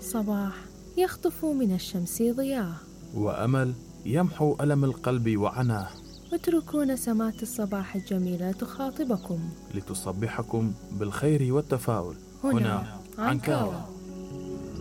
صباح يخطف من الشمس ضياء، وأمل يمحو ألم القلب وعناه. اتركوا نسمات الصباح الجميلة تخاطبكم لتصبحكم بالخير والتفاؤل. هنا عنكاوة.